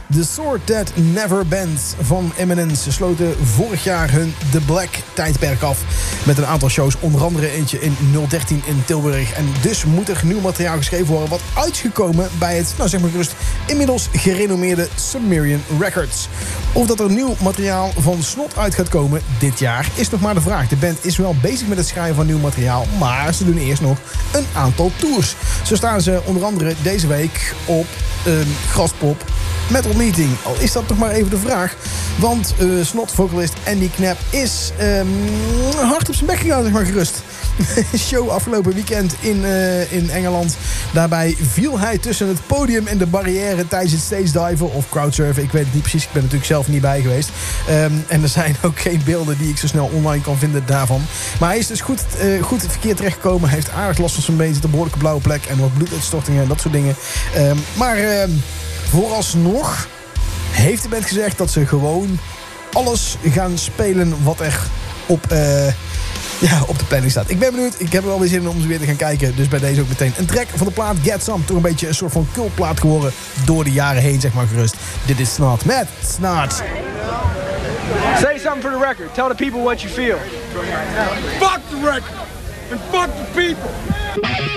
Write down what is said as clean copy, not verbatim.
The Sword That Never Bends van Eminence. Ze sloten vorig jaar hun The Black tijdperk af met een aantal shows. Onder andere eentje in 013 in Tilburg. En dus moet er nieuw materiaal geschreven worden wat uitgekomen bij het, nou zeg maar gerust, inmiddels gerenommeerde Sumerian Records. Of dat er nieuw materiaal van Snot uit gaat komen dit jaar is nog maar de vraag. De band is wel bezig met het schrijven van nieuw materiaal, maar ze doen eerst nog een aantal tours. Zo staan ze onder andere deze week op een Graspop Metal Meeting. Al is dat nog maar even de vraag. Want Snot-vocalist Andy Knapp is hard op zijn bek gegaan, zeg maar gerust. Show afgelopen weekend in Engeland. Daarbij viel hij tussen het podium en de barrière tijdens het stage diven of crowdsurfen. Ik weet het niet precies. Ik ben natuurlijk zelf niet bij geweest. En er zijn ook geen beelden die ik zo snel online kan vinden daarvan. Maar hij is dus goed het verkeer terechtgekomen. Hij heeft aardig last van zijn been. Zit een behoorlijke blauwe plek en wat bloeduitstortingen en dat soort dingen. Maar vooralsnog heeft de band gezegd dat ze gewoon alles gaan spelen wat er op de planning staat. Ik ben benieuwd. Ik heb er wel weer zin in om ze weer te gaan kijken. Dus bij deze ook meteen een track van de plaat Get Some. Toch een beetje een soort van cultplaat geworden door de jaren heen, zeg maar gerust. Dit is Snot met Snot. Say something for the record. Tell the people what you feel. Fuck the record and fuck the people.